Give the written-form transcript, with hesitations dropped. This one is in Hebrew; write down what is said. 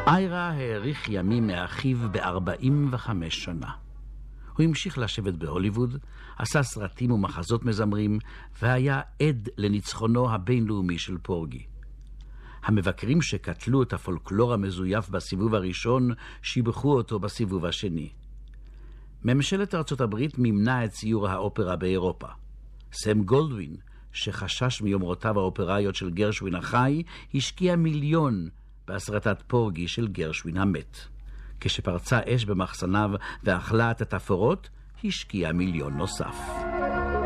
איירה העריך ימים מאחיו ב-45 שנה. הוא המשיך לשבת בהוליווד, עשה סרטים ומחזות מזמרים, והיה עד לניצחונו הבינלאומי של פורגי. המבקרים שקטלו את הפולקלור המזויף בסיבוב הראשון, שיבחו אותו בסיבוב השני. ממשלת ארצות הברית מימנה את ציור האופרה באירופה. סם גולדווין, שחשש מיומרותיו האופראיות של גרשווין החי, השקיע מיליון בהסרטת פורגי של גרשווין המת. כשפרצה אש במחסניו ואכלה את התפאורות, השקיע מיליון נוסף.